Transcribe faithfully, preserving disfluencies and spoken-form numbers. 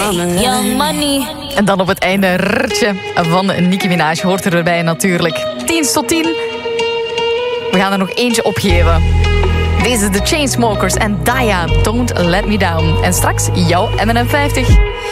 Young Money. En dan op het einde rrrtje van Nicki Minaj hoort er erbij natuurlijk. tien tot tien. We gaan er nog eentje opgeven. Deze is de Chainsmokers en Daya, Don't Let Me Down. En straks jouw M en M vijftig.